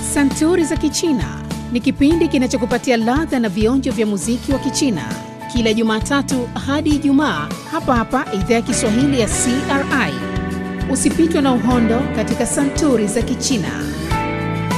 Santuri za Kichina ni kipindi kinachokupatia ladha na vionjo vya muziki wa Kichina kila Jumatatu hadi Ijumaa hapa hapa Idhaa ya Kiswahili ya CRI. Usipitwe na uhondo katika Santuri za Kichina.